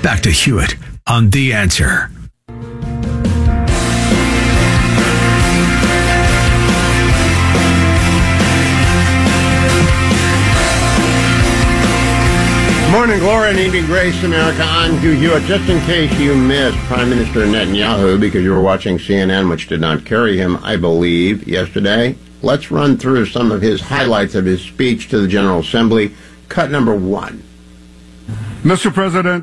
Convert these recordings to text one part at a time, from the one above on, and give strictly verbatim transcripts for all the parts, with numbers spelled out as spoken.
Back to Hewitt on The Answer. Morning glory and evening grace, America. I'm Hugh Hewitt. Just in case you missed Prime Minister Netanyahu because you were watching C N N, which did not carry him, I believe, yesterday, let's run through some of his highlights of his speech to the General Assembly. Cut number one. Mister President,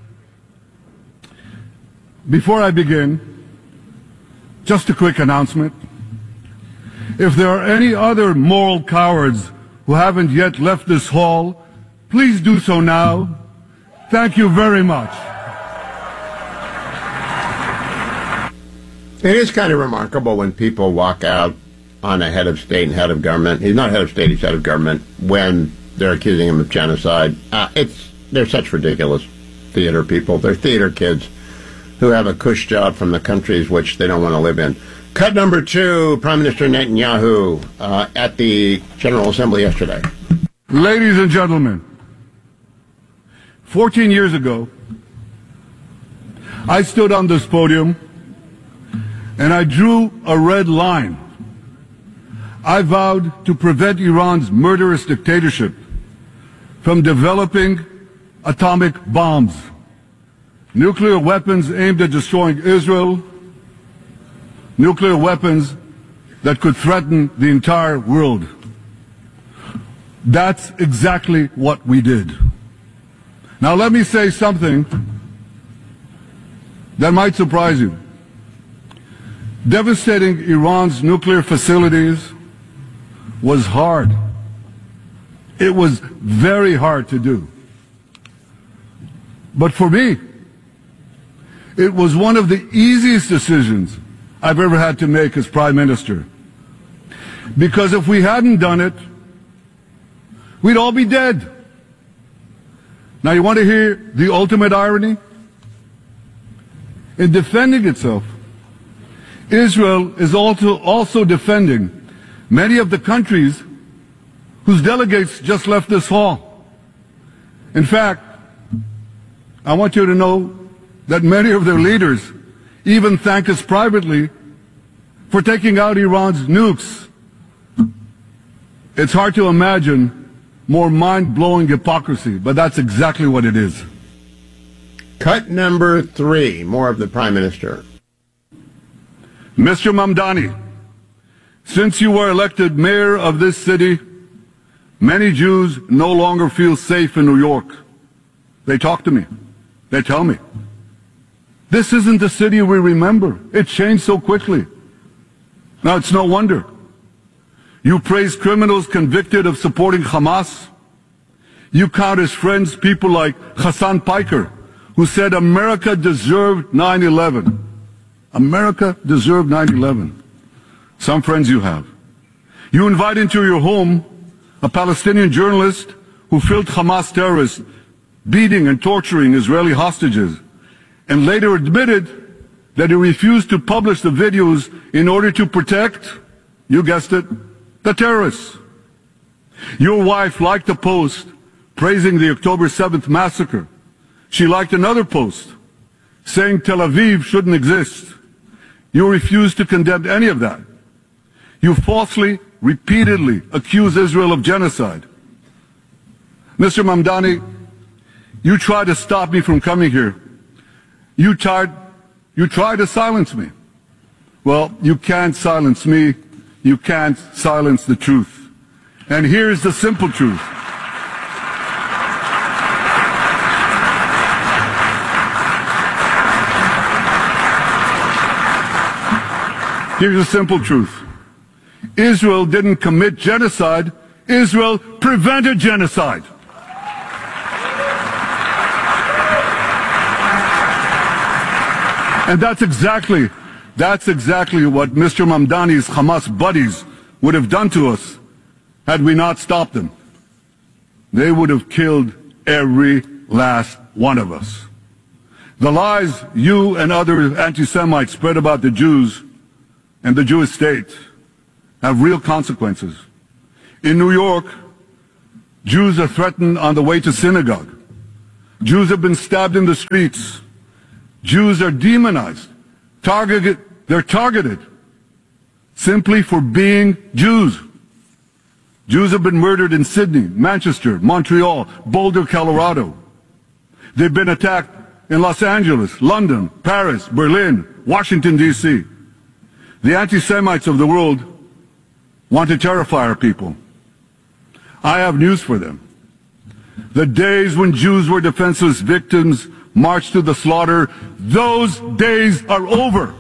before I begin, just a quick announcement. If there are any other moral cowards who haven't yet left this hall, please do so now. Thank you very much. It is kind of remarkable when people walk out on a head of state and head of government. He's not head of state, he's head of government, when they're accusing him of genocide. Uh, it's They're such ridiculous theater people. They're theater kids who have a cush job from the countries which they don't want to live in. Cut number two, Prime Minister Netanyahu uh, at the General Assembly yesterday. Ladies and gentlemen, fourteen years ago, I stood on this podium and I drew a red line. I vowed to prevent Iran's murderous dictatorship from developing atomic bombs, nuclear weapons aimed at destroying Israel, nuclear weapons that could threaten the entire world. That's exactly what we did. Now let me say something that might surprise you. Devastating Iran's nuclear facilities was hard. It was very hard to do. But for me, it was one of the easiest decisions I've ever had to make as Prime Minister. Because if we hadn't done it, we'd all be dead. Now you want to hear the ultimate irony? In defending itself, Israel is also, also defending many of the countries whose delegates just left this hall. In fact, I want you to know that many of their leaders even thank us privately for taking out Iran's nukes. It's hard to imagine more mind-blowing hypocrisy, but that's exactly what it is. Cut number three, more of the Prime Minister. Mister Mamdani, since you were elected mayor of this city, many Jews no longer feel safe in New York. They talk to me. They tell me, this isn't the city we remember. It changed so quickly. Now, it's no wonder. You praise criminals convicted of supporting Hamas. You count as friends people like Hassan Piker, who said America deserved nine eleven. America deserved nine eleven. Some friends you have. You invite into your home a Palestinian journalist who filmed Hamas terrorists beating and torturing Israeli hostages, and later admitted that he refused to publish the videos in order to protect, you guessed it, the terrorists. Your wife liked a post praising the October seventh massacre. She liked another post saying Tel Aviv shouldn't exist. You refused to condemn any of that. You falsely, repeatedly accuse Israel of genocide. Mister Mamdani, you tried to stop me from coming here. You tried, you tried to silence me. Well, you can't silence me. You can't silence the truth. And here's the simple truth. Here's the simple truth. Israel didn't commit genocide. Israel prevented genocide. And that's exactly, that's exactly what Mister Mamdani's Hamas buddies would have done to us had we not stopped them. They would have killed every last one of us. The lies you and other anti-Semites spread about the Jews and the Jewish state have real consequences. In New York, Jews are threatened on the way to synagogue. Jews have been stabbed in the streets. Jews are demonized. Targeted, they're targeted simply for being Jews. Jews have been murdered in Sydney, Manchester, Montreal, Boulder, Colorado. They've been attacked in Los Angeles, London, Paris, Berlin, Washington, D C The anti-Semites of the world want to terrify our people. I have news for them. The days when Jews were defenseless victims marched to the slaughter, those days are over.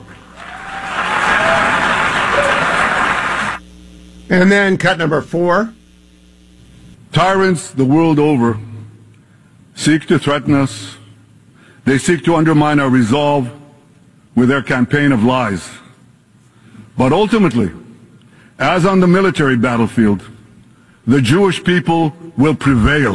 And then cut number four. Tyrants the world over seek to threaten us. They seek to undermine our resolve with their campaign of lies. But ultimately, as on the military battlefield, the Jewish people will prevail.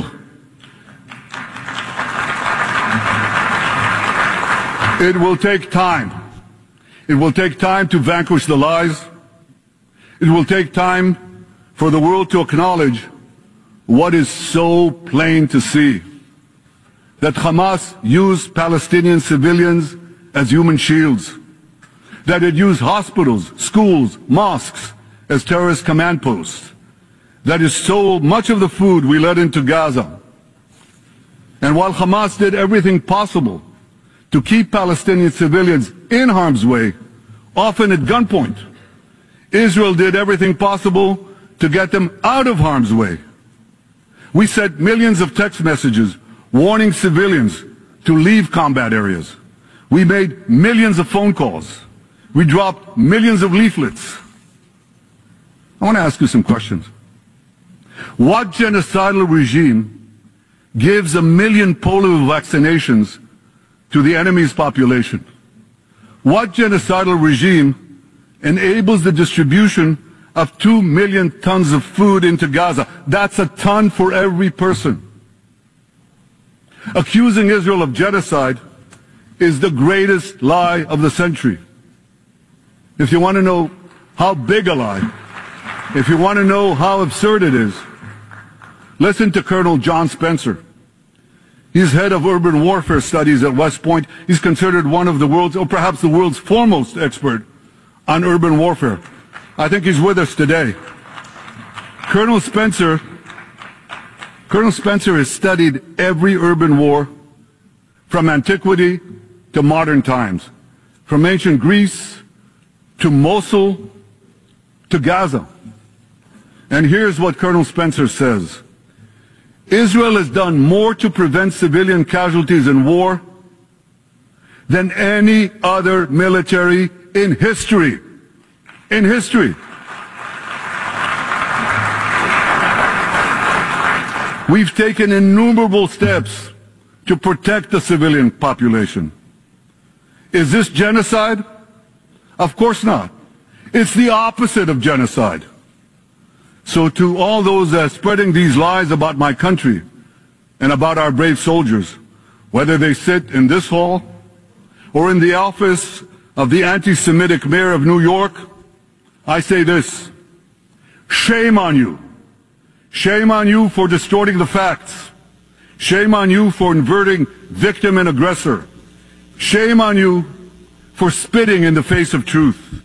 It will take time. It will take time to vanquish the lies. It will take time for the world to acknowledge what is so plain to see, that Hamas used Palestinian civilians as human shields, that it used hospitals, schools, mosques as terrorist command posts, that it stole much of the food we let into Gaza. And while Hamas did everything possible to keep Palestinian civilians in harm's way, often at gunpoint, Israel did everything possible to get them out of harm's way. We sent millions of text messages warning civilians to leave combat areas. We made millions of phone calls. We dropped millions of leaflets. I want to ask you some questions. What genocidal regime gives a million polio vaccinations to the enemy's population? What genocidal regime enables the distribution of two million tons of food into Gaza? That's a ton for every person. Accusing Israel of genocide is the greatest lie of the century. If you want to know how big a lie, if you want to know how absurd it is, listen to Colonel John Spencer. He's head of urban warfare studies at West Point. He's considered one of the world's, or perhaps the world's foremost expert on urban warfare. I think he's with us today. Colonel Spencer, Colonel Spencer has studied every urban war from antiquity to modern times, from ancient Greece to Mosul to Gaza. And here's what Colonel Spencer says. Israel has done more to prevent civilian casualties in war than any other military in history. In history. We've taken innumerable steps to protect the civilian population. Is this genocide? Of course not. It's the opposite of genocide. So to all those uh, spreading these lies about my country and about our brave soldiers, whether they sit in this hall or in the office of the anti-Semitic mayor of New York, I say this: shame on you. Shame on you for distorting the facts. Shame on you for inverting victim and aggressor. Shame on you for spitting in the face of truth.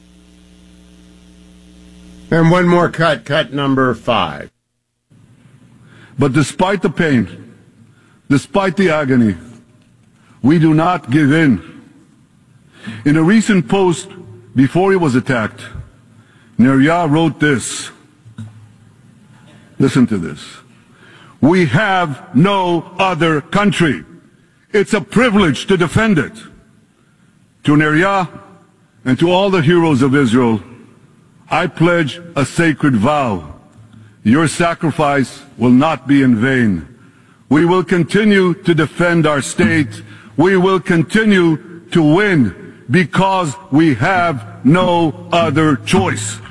And one more cut, cut number five. But despite the pain, despite the agony, we do not give in. In a recent post before he was attacked, Neria wrote this. Listen to this. We have no other country. It's a privilege to defend it. To Neria and to all the heroes of Israel, I pledge a sacred vow. Your sacrifice will not be in vain. We will continue to defend our state. We will continue to win because we have no other choice.